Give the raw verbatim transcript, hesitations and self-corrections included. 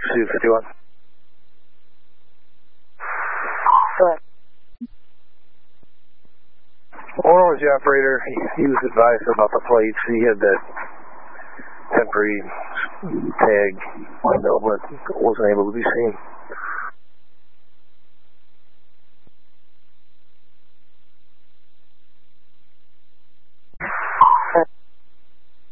two fifty-one. Go ahead. One was the operator. He, he was advised about the plates. He had that temporary tag that wasn't able to be seen.